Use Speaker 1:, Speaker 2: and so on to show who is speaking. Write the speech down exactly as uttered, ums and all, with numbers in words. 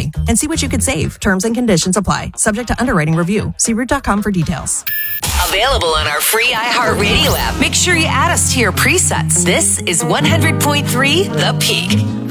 Speaker 1: today and see what you could save. Terms and conditions apply. Subject to underwriting review. See root dot com for details.
Speaker 2: Available on our free iHeartRadio app. Make sure you add us to your presets. This is one hundred point three The Peak.